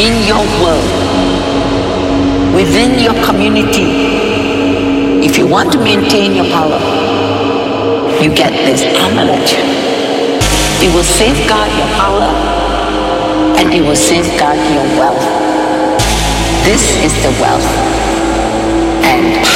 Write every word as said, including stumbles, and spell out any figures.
in your world, within your community. If you want to maintain your power, you get this amulet. It will safeguard your power and it will safeguard your wealth. This is the wealth and